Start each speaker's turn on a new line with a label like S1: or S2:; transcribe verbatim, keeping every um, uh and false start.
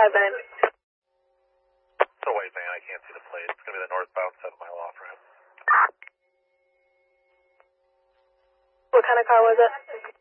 S1: then.
S2: It's a white van. I can't see the plate. It's going to be the northbound seven mile off ramp.
S1: What kind of car was it?